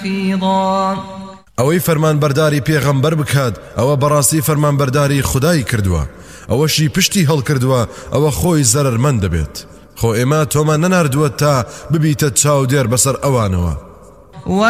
حفيظا ئەوەی فەرمانبەرداری پێغەمبەر بکات ئەوە بەڕاستی فەرمانبەرداری خودای کردووە ئەوەشی پشتی هەڵکردووە ئەوە خۆی زەرەرمەند دەبێت خۆ ئێمە تۆمان نەناردووە تا ببیتە چاودێر بەسەر ئەوانەوە